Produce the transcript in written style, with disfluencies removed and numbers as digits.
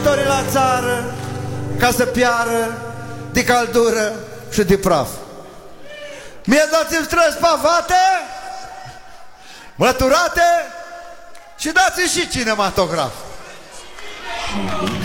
tractorii la țară ca să piară de căldură și de praf. Mie dați-mi străzi pavate, măturate și dați-mi și cinematograf.